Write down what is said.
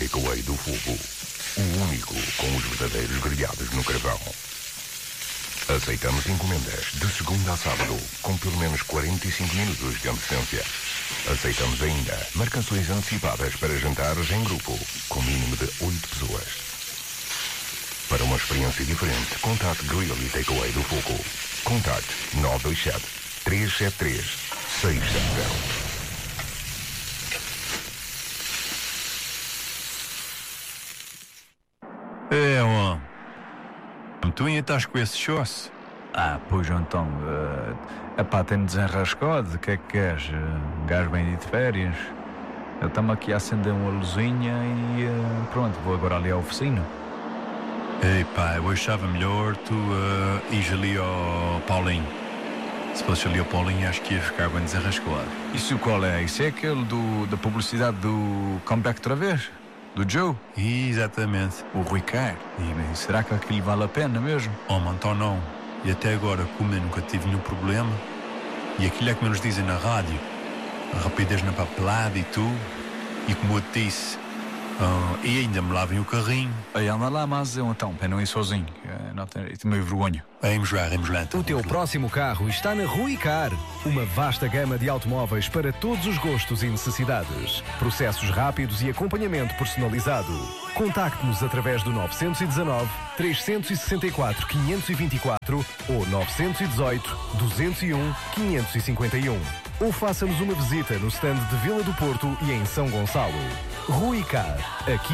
Takeaway do Fogo. O único com os verdadeiros grelhados no carvão. Aceitamos encomendas de segunda a sábado, com pelo menos 45 minutos de antecedência. Aceitamos ainda marcações antecipadas para jantares em grupo, com mínimo de 8 pessoas. Para uma experiência diferente, contacte Grill e Takeaway do Fogo. Contacte 927 373 670. Homem. Tu ainda estás com esse chosse? Pois então, tem desenrascado, o que é que queres? Um gajo bem de férias. Eu estamos aqui a acender uma luzinha e pronto, vou agora ali à oficina. Ei pá, eu achava melhor tu ires ali ao Paulinho. Se fosse ali ao Paulinho, acho que ia ficar bem desenrascado. Isso qual é? Isso é aquele da publicidade do Comeback outra vez? Do Joe? Exatamente. O Rui Carr. E será que aquilo vale a pena mesmo? Então não. E até agora, como eu nunca tive nenhum problema, e aquilo é como nos dizem na rádio, a rapidez na papelada e tudo, e como eu te disse, e ainda me lavem o carrinho. Aí anda lá, mas eu então, para não ir sozinho. Não tenho meio vergonha. Vamos lá então. O teu próximo carro está na Rui Car. Uma vasta gama de automóveis para todos os gostos e necessidades. Processos rápidos e acompanhamento personalizado. Contacte-nos através do 919 364 524 ou 918 201 551. Ou faça-nos uma visita no stand de Vila do Porto e em São Gonçalo. Rui Car. Aqui